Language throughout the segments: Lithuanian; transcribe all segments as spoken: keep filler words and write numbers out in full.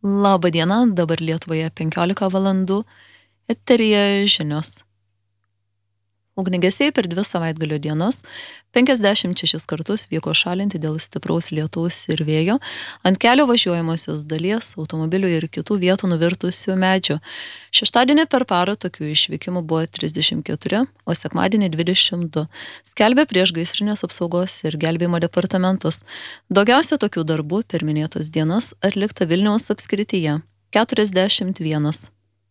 Labą dieną, dabar Lietuvoje penkiolika valandų, eteryje žinios. Ugniagesiai per dvi savaitgalio dienas penkiasdešimt šešis kartus vyko šalinti dėl stipraus lietaus ir vėjo ant kelio važiuojamosios dalies, automobilių ir kitų vietų nuvirtusių medžių. Šeštadienį per parą tokių išvykimų buvo trisdešimt keturi, o sekmadienį dvidešimt du, skelbė priešgaisrinės apsaugos ir gelbėjimo departamentas. Daugiausia tokių darbų per minėtas dienas atlikta Vilniaus apskrityje – keturiasdešimt vienas.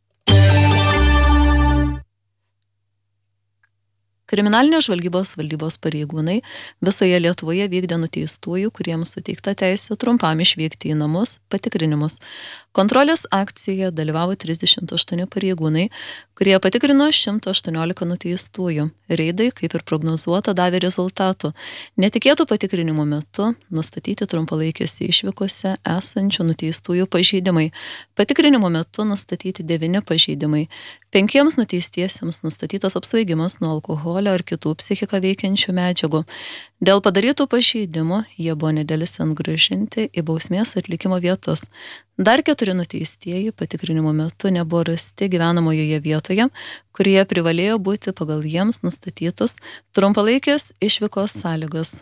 Kriminalinės žvalgybos valdybos pareigūnai visoje Lietuvoje vykdė nuteistųjų, kuriems suteikta teisė trumpam išvykti į namus, patikrinimus. Kontrolės akcijoje dalyvavo trisdešimt aštuoni pareigūnai, kurie patikrino šimtą aštuoniolika nuteistųjų. Reidai, kaip ir prognozuota, davė rezultatų. Netikėtų patikrinimų metu nustatyti trumpalaikėse išvykose esančių nuteistųjų pažeidimai. Patikrinimo metu nustatyti devyni pažeidimai. Penkiems nuteistiesiems nustatytas apsvaigimas nuo alkoholio ar kitų psichiką veikiančių medžiagų. Dėl padarytų pažeidimų jie buvo nedelsiant grąžinti į bausmės atlikimo vietas. Dar keturi nuteistieji patikrinimo metu nebuvo rasti gyvenamojoje vietoje, kurioje privalėjo būti pagal jiems nustatytas trumpalaikės išvykos sąlygos.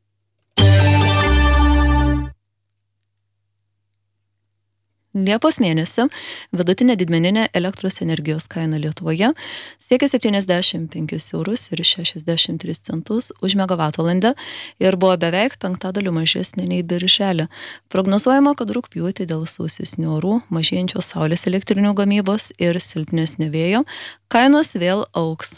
Liepos mėnesį vidutinė didmeninė elektros energijos kaina Lietuvoje siekia septyniasdešimt penkis eurus ir šešiasdešimt tris centus už megavatvalandę ir buvo beveik penktadaliu mažesnė nei birželį. Prognozuojama, kad rugpjūtį dėl sausesnių orų, mažėjančios saulės elektrinių gamybos ir silpnesnio vėjo kainos vėl augs.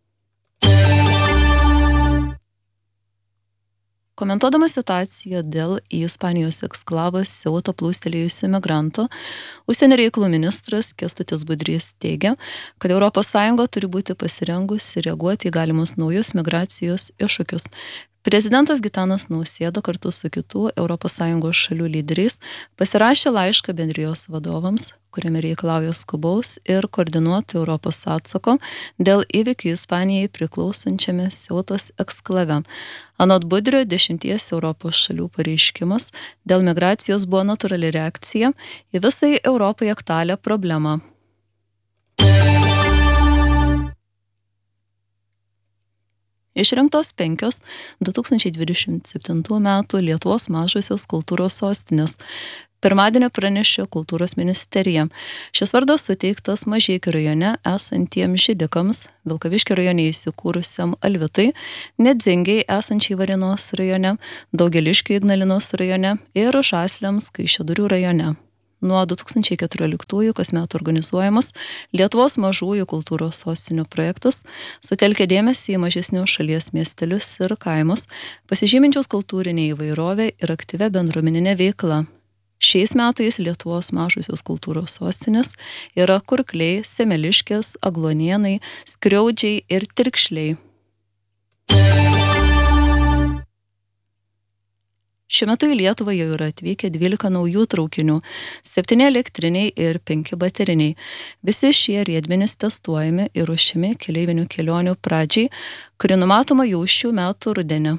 Komentuodama situaciją dėl į Ispanijos eksklavą Seuto plūstelėjusių migrantų, užsienio reikalų ministras Kęstutis Budrys teigia, kad Europos Sąjunga turi būti pasirengusi reaguoti į galimus naujus migracijos iššūkius. Prezidentas Gitanas Nausėda kartu su kitų Europos Sąjungos šalių lyderiais pasirašė laišką bendrijos vadovams, kuriame reikalauja skubaus ir koordinuoto Europos atsako dėl įvykių Ispanijai priklausančiame Seutos eksklave. Anot Budrio, dešimties Europos šalių pareiškimas dėl migracijos buvo natūrali reakcija į visai Europai aktualią problemą. Išrinktos penkios du tūkstančiai dvidešimt septintų metų Lietuvos mažosios kultūros sostinės. Pirmadienį pranešė kultūros ministerija. Šis vardas suteiktas Mažeikių rajone esantiems židikams, Vilkaviškio rajone įsikūrusiam Alvitai, Nedzingiai esančiai Varėnos rajone, Daugeliškio Ignalinos rajone ir Žasliams Kaišiadorių rajone. Nuo du tūkstančiai keturioliktųjų kasmet organizuojamas Lietuvos mažųjų kultūros sostinių projektas sutelkia dėmesį į mažesnius šalies miestelius ir kaimus, pasižyminčius kultūrinę įvairovę ir aktyvę bendruomeninę veiklą. Šiais metais Lietuvos mažosios kultūros sostinės yra Kurkliai, Semeliškės, Agluonėnai, Skriaudžiai ir Tirkšliai. Šiuo metu į Lietuvą jau yra atvykę dvylika naujų traukinių, septyni elektriniai ir penki bateriniai. Visi šie riedmenys testuojami ir ruošiami keleivinių kelionių pradžiai, kuri numatoma jau šių metų rudenį.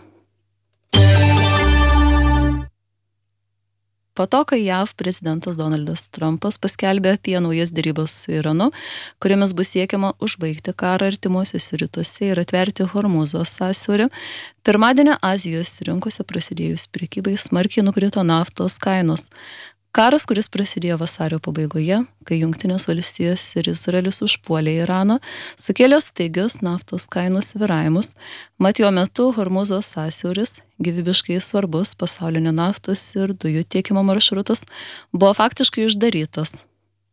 Po to, kai J A V prezidentas Donaldas Trumpas paskelbė apie naujas derybas su Iranu, kuriamis bus siekiama užbaigti karą artimuosiuose rytuose ir atverti Hormūzo sąsiaurį, pirmadienį Azijos rinkose prasidėjus prekybai smarkiai nukrito naftos kainos. Karas, kuris prasidėjo vasario pabaigoje, kai Jungtinės valstijos ir Izraelis užpuolė Iraną, sukėlė staigius naftos kainų svyravimus, mat jo metu Hormūzo sąsiauris, gyvybiškai svarbus pasaulinio naftos ir dujų tiekimo maršrutas, buvo faktiškai uždarytas.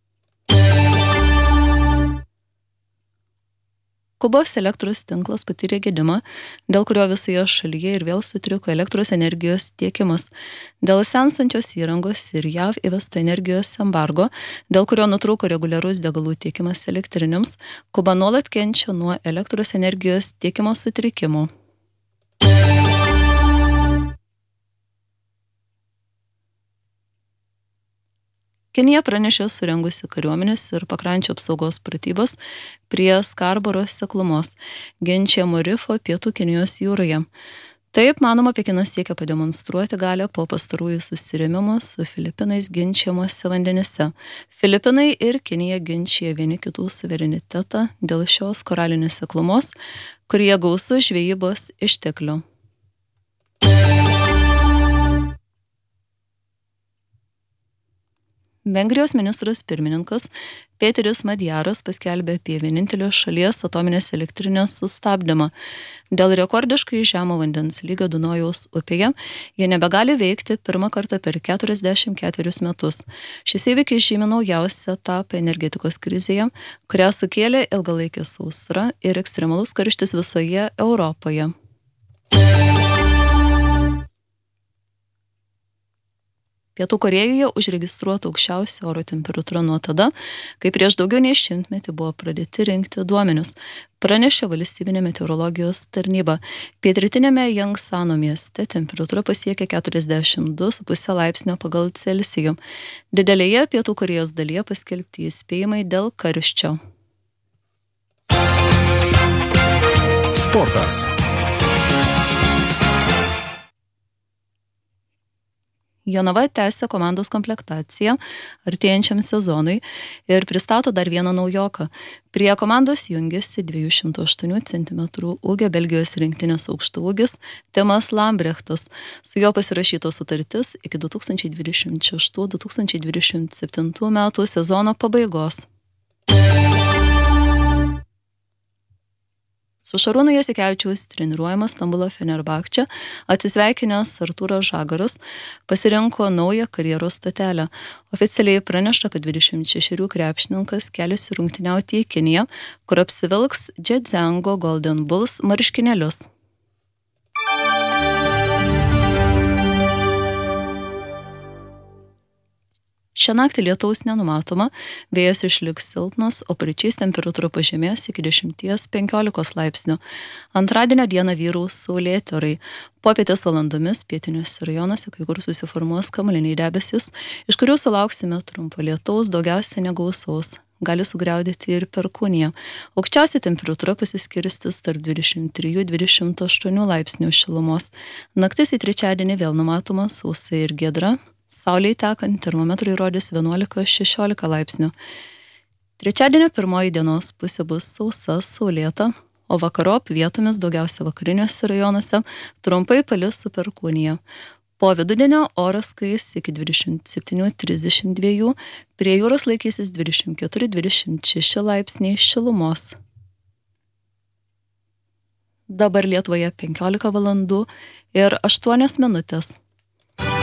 Kubos elektros tinklas patyrė gedimą, dėl kurio visoje šalyje ir vėl sutriko elektros energijos tiekimas. Dėl senstančios įrangos ir J A V įvesto energijos embargo, dėl kurio nutrūko reguliarus degalų tiekimas elektrinėms, Kuba nuolat kenčia nuo elektros energijos tiekimo sutrikimų. Kinija pranešė surengusi kariuomenės ir pakrančių apsaugos pratybas prie Skarboro seklumos, Genčiamo rifo pietų Kinijos jūroje. Taip, manoma, Pekinas siekia pademonstruoti galę po pastarųjų susirėmimų su Filipinais ginčiamuose vandenyse. Filipinai ir Kinija ginčia vieni kitų suverenitetą dėl šios koralinės seklumos, kurie gausu žvejybos išteklių. Vengrijos ministras pirmininkas Peteris Madjaras paskelbė apie vienintelio šalies atominės elektrinės sustabdymą. Dėl rekordiškai žemo vandens lygio Dunojaus upėje jie nebegali veikti pirmą kartą per keturiasdešimt ketverius metus. Šis įvykis žymi naujausią etapą energetikos krizėje, kurią sukėlė ilgalaikė sausra ir ekstremalus karštis visoje Europoje. Pietų Korėjoje užregistruota aukščiausia oro temperatūra nuo tada, kai prieš daugiau nei šimtmetį buvo pradėti rinkti duomenis, pranešė valstybinė meteorologijos tarnyba. Pietrytinėme Jangsano mieste temperatūra pasiekė keturiasdešimt du su puse laipsnio pagal Celsijų. Didelėje Pietų Korėjos dalyje paskelbti įspėjimai dėl karščio. Sportas. Jonava tęsia komandos komplektaciją artėjančiam sezonui ir pristato dar vieną naujoką. Prie komandos jungiasi dviejų šimtų aštuonių centimetrų ūgio Belgijos rinktinės aukštaūgis Timas Lambrechtas. Su juo pasirašyta sutartis iki du tūkstančiai dvidešimt šeštų - du tūkstančiai dvidešimt septintų metų sezono pabaigos. Su Šarūnu Jasikevičiaus treniruojamas Stambulo Fenerbahče atsisveikinęs Artūras Žagaras pasirinko naują karjeros stotelę. Oficialiai pranešta, kad dvidešimt šešerių krepšininkas keliasi rungtyniauti į Kiniją, kur apsivilks Zhejiang Golden Bulls marškinėlius. Šią naktį lietaus nenumatoma, vėjas išliks silpnas, o paryčiais temperatūra pažemės iki dešimties penkiolikos laipsnių. Antradienio dieną vyraus saulėti orai. Popietės valandomis pietiniuose rajonuose kai kur susiformuos kamuoliniai debesys, iš kurių sulauksime trumpo lietaus, daugiausia negausaus. Gali sugriaudėti ir perkūnija. Aukščiausia temperatūra pasiskirstis tarp dvidešimt trijų - dvidešimt aštuonių laipsnių šilumos. Naktis į trečiadienį vėl numatoma sausa ir giedra. Saulei tekant termometrai rodys vienuolika šešiolika laipsnių. Trečiadienio pirmoji dienos pusė bus sausa, saulėta, o vakarop vietomis daugiausia vakariniuose rajonuose trumpai palis su perkūnija. Po vidudienio oras kais iki dvidešimt septynių - trisdešimt dviejų, prie jūros laikysis dvidešimt keturi - dvidešimt šeši laipsniai šilumos. Dabar Lietuvoje penkiolika valandų ir aštuonios minutės.